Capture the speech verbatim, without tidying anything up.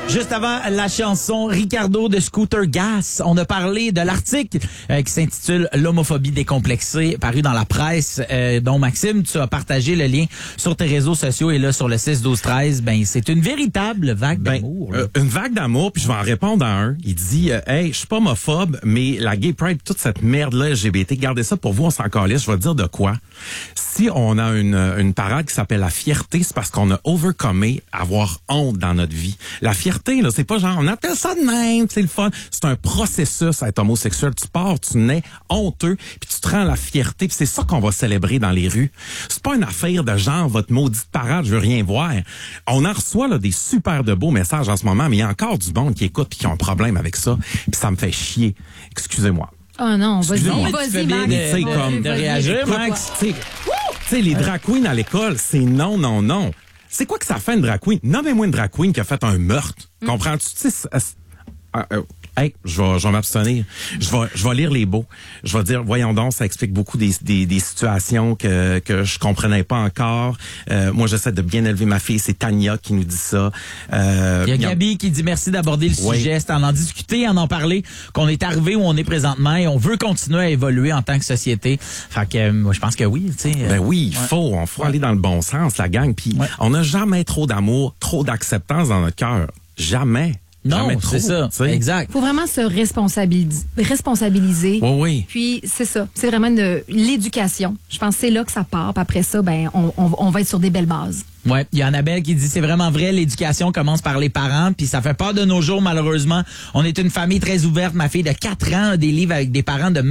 Juste avant la chanson Ricardo de Scooter Gas, on a parlé de l'article euh, qui s'intitule L'homophobie décomplexée, paru dans la presse, euh, dont Maxime, tu as partagé le lien sur tes réseaux sociaux et là sur le six douze treize, ben c'est une véritable vague ben, d'amour. Euh, une vague d'amour, puis je vais en répondre à un. Il dit euh, hey, je suis pas homophobe, mais la gay pride, toute cette merde-là L G B T, gardez ça pour vous, on s'en calisse. Je vais te dire de quoi. Si on a une, une parade qui s'appelle la fierté, c'est parce qu'on a overcomé avoir honte dans notre vie. La fierté, là, c'est pas genre, on appelle ça de même, c'est le fun. C'est un processus à être homosexuel. Tu pars, tu nais honteux, puis tu te rends à la fierté, puis c'est ça qu'on va célébrer dans les rues. C'est pas une affaire de genre, votre maudite parade, je veux rien voir. On en reçoit là, des super de beaux messages en ce moment, mais il y a encore du monde qui écoute puis qui ont un problème avec ça, puis ça me fait chier. Excusez-moi. Oh non, vas-y, Excusez-moi. vas-y, Max. Mais tu sais, comme de réagir, Max. Tu sais, tu sais, les drag queens à l'école, c'est non, non, non. C'est quoi que ça fait une drag queen? Nommez-moi une drag queen qui a fait un meurtre. Mm. Comprends-tu? Tu sais, euh, euh, hey, je vais, je vais m'abstenir. Je vais, je vais lire les beaux. Je vais dire, voyons donc, ça explique beaucoup des, des, des situations que, que je comprenais pas encore. Euh, moi, j'essaie de bien élever ma fille. C'est Tania qui nous dit ça. Euh, Il y a Gabi qui dit merci d'aborder le oui. sujet. C'est en en discuter, en en parler, qu'on est arrivé où on est présentement et on veut continuer à évoluer en tant que société. Fait que, euh, moi, je pense que oui, tu sais. Ben oui, il ouais. faut. On faut ouais. aller dans le bon sens, la gang. Puis ouais. on n'a jamais trop d'amour, trop d'acceptance dans notre cœur. Jamais. Non, c'est ça. T'sais. Exact. Il faut vraiment se responsabiliser. responsabiliser. Oui, oui. Puis, c'est ça. C'est vraiment de l'éducation. Je pense que c'est là que ça part. Puis après ça, ben, on, on, on va être sur des belles bases. Ouais, il y a Annabelle qui dit c'est vraiment vrai, l'éducation commence par les parents, puis ça fait peur de nos jours malheureusement. On est une famille très ouverte. Ma fille de quatre ans a des livres avec des parents de